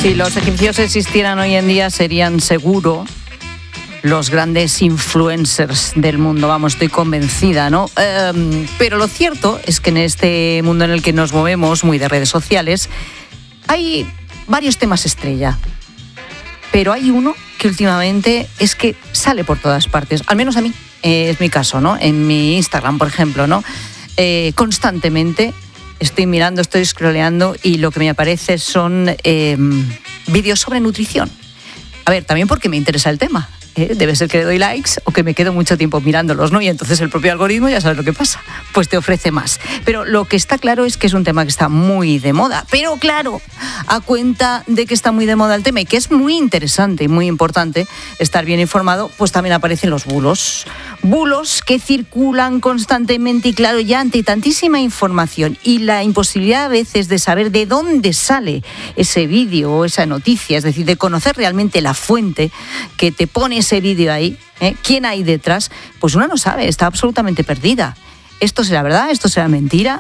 Si los egipcios existieran hoy en día, serían seguro los grandes influencers del mundo. Vamos, estoy convencida, ¿no? Pero lo cierto es que en este mundo en el que nos movemos, muy de redes sociales, hay varios temas estrella. Pero hay uno que últimamente es que sale por todas partes. Al menos a mí, es mi caso, ¿no? En mi Instagram, por ejemplo, ¿no? Constantemente estoy mirando, estoy scrolleando y lo que me aparece son vídeos sobre nutrición. A ver, también porque me interesa el tema. Debe ser que le doy likes o que me quedo mucho tiempo mirándolos, ¿no? Y entonces el propio algoritmo, ya sabes lo que pasa, pues te ofrece más. Pero lo que está claro es que es un tema que está muy de moda. Pero claro, a cuenta de que está muy de moda el tema y que es muy interesante y muy importante estar bien informado, pues también aparecen los bulos. Bulos que circulan constantemente y claro, ya ante tantísima información y la imposibilidad a veces de saber de dónde sale ese vídeo o esa noticia, es decir, de conocer realmente la fuente que te pone ese vídeo ahí, quién hay detrás, pues uno no sabe, está absolutamente perdida. ¿Esto será verdad? ¿Esto será mentira?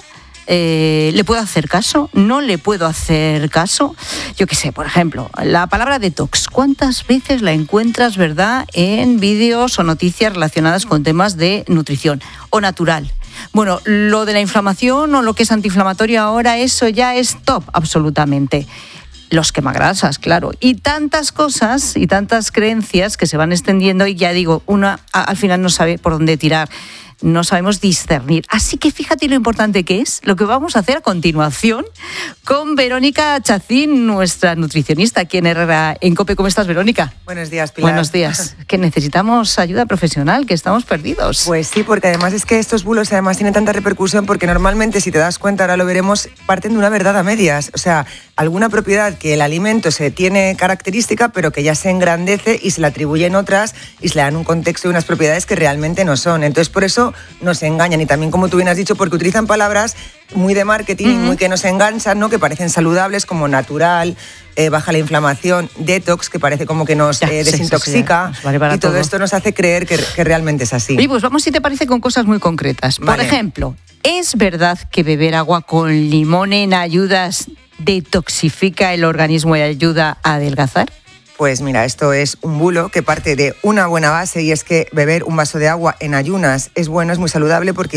¿Le puedo hacer caso? ¿No le puedo hacer caso? Yo qué sé, por ejemplo, la palabra detox. ¿Cuántas veces la encuentras, verdad, en vídeos o noticias relacionadas con temas de nutrición o natural? Bueno, lo de la inflamación o lo que es antiinflamatorio ahora, eso ya es top, absolutamente. Los quemagrasas, claro, y tantas cosas y tantas creencias que se van extendiendo y ya digo, una al final no sabe por dónde tirar, no sabemos discernir. Así que fíjate lo importante que es lo que vamos a hacer a continuación con Verónica Chacín, nuestra nutricionista aquí en Herrera en COPE. ¿Cómo estás, Verónica? Buenos días, Pilar. Buenos días. Que necesitamos ayuda profesional, que estamos perdidos. Pues sí, porque además es que estos bulos además tienen tanta repercusión porque normalmente, si te das cuenta, ahora lo veremos, parten de una verdad a medias. O sea, alguna propiedad que el alimento se tiene característica, pero que ya se engrandece y se le atribuyen otras y se le dan un contexto y unas propiedades que realmente no son. Entonces, por eso nos engañan. Y también, como tú bien has dicho, porque utilizan palabras muy de marketing y muy que nos enganchan, ¿no? Que parecen saludables, como natural, baja la inflamación, detox, que parece como que nos desintoxica. Sí, vale, y todo esto nos hace creer que realmente es así. Y pues vamos, si te parece, con cosas muy concretas. Por ejemplo, ¿es verdad que beber agua con limón en ayudas detoxifica el organismo y ayuda a adelgazar? Pues mira, esto es un bulo que parte de una buena base y es que beber un vaso de agua en ayunas es bueno, es muy saludable porque